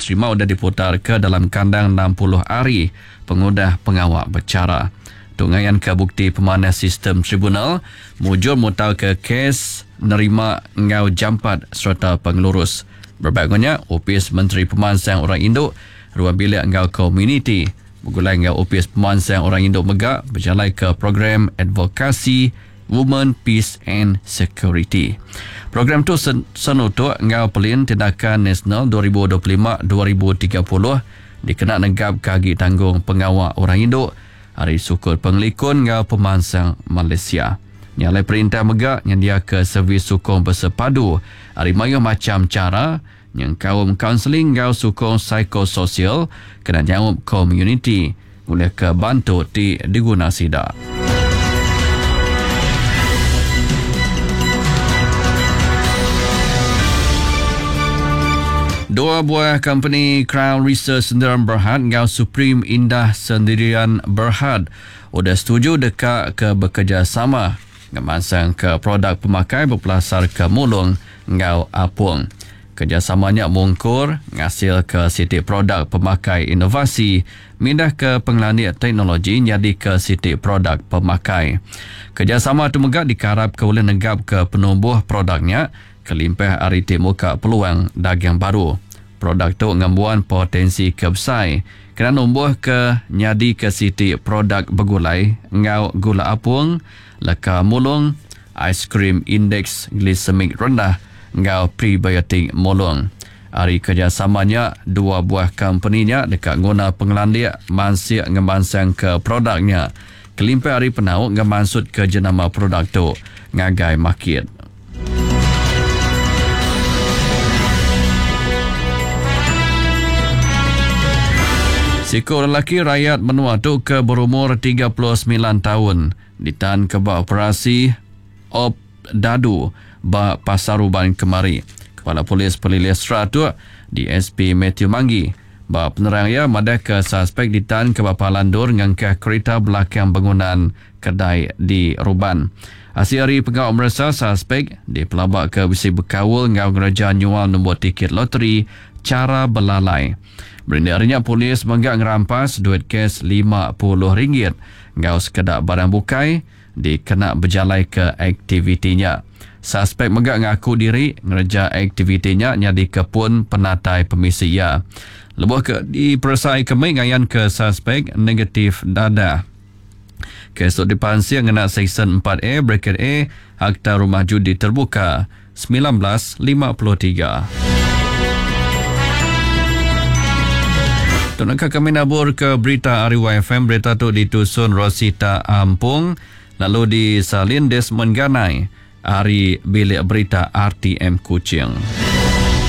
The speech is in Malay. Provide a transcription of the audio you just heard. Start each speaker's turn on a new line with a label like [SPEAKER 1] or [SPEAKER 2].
[SPEAKER 1] diterima sudah diputar ke dalam kandang 60 hari pengudah pengawal bercara. Tungaian ke bukti pemanas sistem tribunal, mujur mutau ke kes nerima ngau jampat serta pengelurus. Berbagainya, Opis Menteri Pemansang Orang Induk, ruang bilik ngau komuniti, bergulai ngau Opis Pemansang Orang Induk Megak berjalan ke program advokasi Women, Peace and Security. Program tu senutuk ngau pelin tindakan nasional 2025-2030 dikenak negap kaki tanggung pengawal orang induk Hari Sukul Penglikun ngau Pemansang Malaysia. Nyalai perintah megak yang dia ke servis sukong bersepadu hari maya macam cara yang kaum kaunseling ngau sukong psikososial kena jawab komuniti boleh ke bantu diguna sidak. Dua buah company Crown Research Sendirian Berhad ngau Supreme Indah Sendirian Berhad sudah setuju dekat ke bekerjasama ngemansang ke produk pemakai berpelasar ke mulung ngau apung. Kerjasamanya mungkur ngasil ke siti produk pemakai inovasi mindah ke pengelanit teknologi jadi ke siti produk pemakai. Kerjasama itu megak dikarap ke oleh negap ke penumbuh produknya kelimpah ariti muka peluang dagang baru. Produk tu ngambuan potensi kebesai kena numbuh ke nyadi ke siti produk bergulai ngau gula apung leka mulung ice cream indeks glisemik rendah ngau prebiotik mulung. Hari kerjasamanya dua buah company-nya dekat guna pengelandik mansiak ngemansang ke produknya kelimpah hari penau ngemansut ke jenama produk tu ngagai market. Seekor lelaki rakyat menua tu ke berumur 39 tahun ditahan ke bawah operasi Op Dadu ba Pasaruban kemari. Kepala Polis Perlis Seratu DSP Matthew Manggi ba penerang ia madah ke suspek ditahan ke bawah landur ngangkah kereta belakang bangunan kedai di Ruban. Hasil hari pengawal merasa suspek dipelabak ke bisi berkawal ngau ngeraja nyual nombor tiket loteri cara belalai. Berendarnya polis menggak ngerampas duit kes RM50 ngau sekedar barang bukai dikena berjalai ke aktivitinya. Suspek menggak ngaku diri ngereja aktivitinya nyadi kepun penatai pemisi ia. Lebuh ke dipersai kemai ngayan ke suspek negatif dada. Kes tu dipansir ngena Seksyen 4A Bracket A Akta Rumah Judi Terbuka 1953. Tunakah kami nabur ke berita Ariwa FM. Berita tu ditusun Rosita Ampung lalu disalin Desmond Ganai. Hari bilik berita RTM Kuching.